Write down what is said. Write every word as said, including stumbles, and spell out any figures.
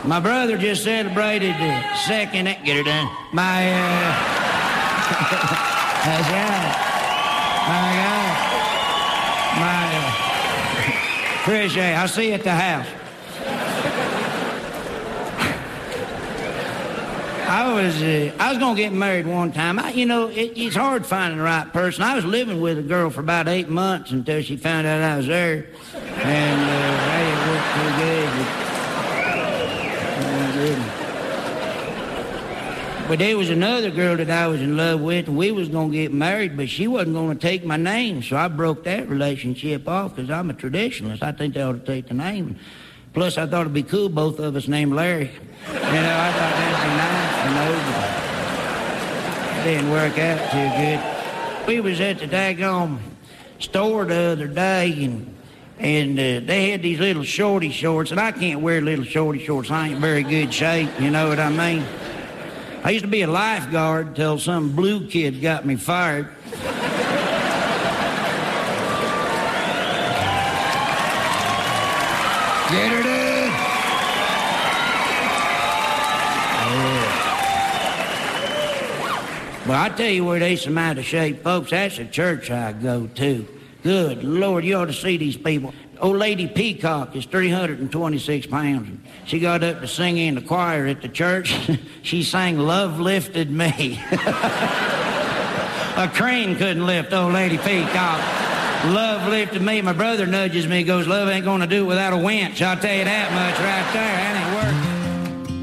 My brother just celebrated the second... Get her done. My, uh... That's right. My God. My, uh... Appreciate it. I'll see you at the house. I was, uh, I was gonna get married one time. I, you know, it, it's hard finding the right person. I was living with a girl for about eight months until she found out I was there. And, uh, hey, it worked pretty good. But there was another girl that I was in love with, and we was going to get married, but she wasn't going to take my name, so I broke that relationship off because I'm a traditionalist. I think they ought to take the name. Plus, I thought it'd be cool, both of us named Larry. You know, I thought that'd be nice, you know, but it didn't work out too good. We was at the daggone store the other day, and and uh, they had these little shorty shorts, and I can't wear little shorty shorts. I ain't very good shape, you know what I mean? I used to be a lifeguard till some blue kid got me fired. Get her, dude. Yeah. Well, I tell you where they some out of shape, folks. That's the church I go to. Good Lord, you ought to see these people. Old Lady Peacock is three hundred twenty-six pounds. She got up to sing in the choir at the church. She sang Love Lifted Me. A crane couldn't lift old Lady Peacock. Love lifted me. My brother nudges me, goes, love ain't gonna do it without a winch. I'll tell you that much right there. That ain't working.